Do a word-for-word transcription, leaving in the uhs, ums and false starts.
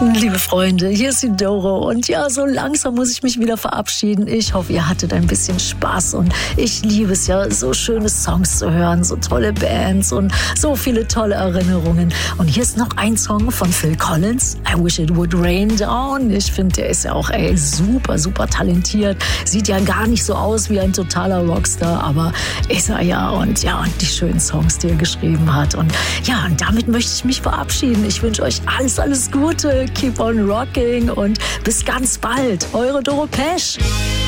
Liebe Freunde, hier ist die Doro und ja, so langsam muss ich mich wieder verabschieden. Ich hoffe, ihr hattet ein bisschen Spaß und ich liebe es ja, so schöne Songs zu hören, so tolle Bands und so viele tolle Erinnerungen. Und hier ist noch ein Song von Phil Collins, I Wish It Would Rain Down. Ich finde, der ist ja auch ey, super, super talentiert. Sieht ja gar nicht so aus wie ein totaler Rockstar, aber ist er ja. Und ja, und die schönen Songs, die er geschrieben hat. Und ja, und damit möchte ich mich verabschieden. Ich wünsche euch alles, alles Gute. Keep on rocking und bis ganz bald. Eure Doro Pesch.